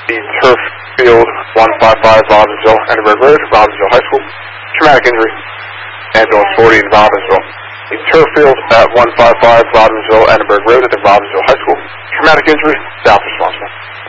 The turf field, 155 Robbinsville, Edinburgh Road, Robbinsville High School. Traumatic injury, ambulance 40 in Robbinsville. The turf field at 155 Robbinsville, Edinburgh Road at the Robbinsville High School. Traumatic injury, staff responsible.